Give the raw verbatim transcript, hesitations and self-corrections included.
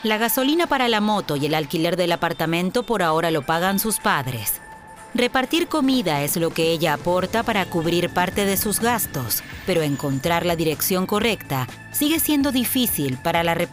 La gasolina para la moto y el alquiler del apartamento por ahora lo pagan sus padres. Repartir comida es lo que ella aporta para cubrir parte de sus gastos, pero encontrar la dirección correcta sigue siendo difícil para la repartición